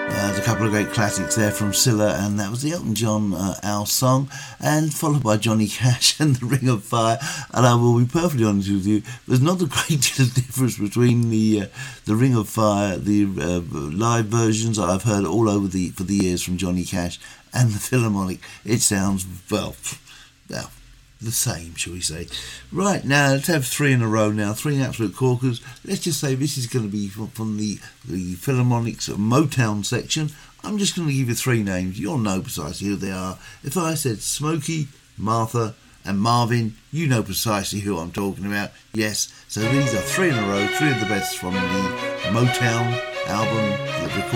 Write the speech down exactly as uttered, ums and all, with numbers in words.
There's a couple of great classics there from Scylla, and that was the Elton John uh, Our Song, and followed by Johnny Cash and The Ring of Fire. And I will be perfectly honest with you, there's not a great deal of difference between the uh, the Ring of Fire, the uh, live versions that I've heard all over the for the years from Johnny Cash, and the Philharmonic. It sounds, well, well, the same, shall we say. Right, now let's have three in a row now, three absolute corkers. Let's just say this is going to be from, from the, the Philharmonic's Motown section. I'm just going to give you three names. You'll know precisely who they are. If I said Smokey, Martha and Marvin, you know precisely who I'm talking about. Yes, so these are three in a row, three of the best from the Motown album, the